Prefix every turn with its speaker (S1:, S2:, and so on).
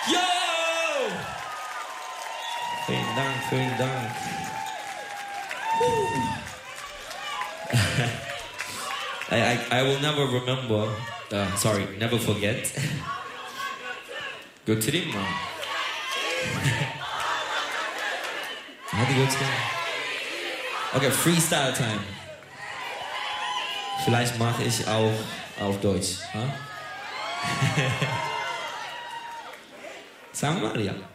S1: Yo! Vielen Dank, vielen Dank. I will never remember, never forget. Go to the mom. How do you go? Okay, Freestyle Time. Vielleicht mache ich auch auf Deutsch. Huh? Sagen wir mal, ja.